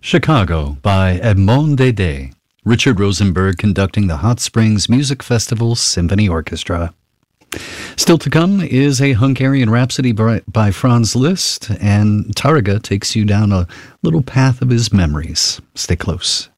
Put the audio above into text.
Chicago by Edmond Dede. Richard Rosenberg conducting the Hot Springs Music Festival Symphony Orchestra. Still to come is a Hungarian Rhapsody by Franz Liszt, and Tárrega takes you down a little path of his memories. Stay close.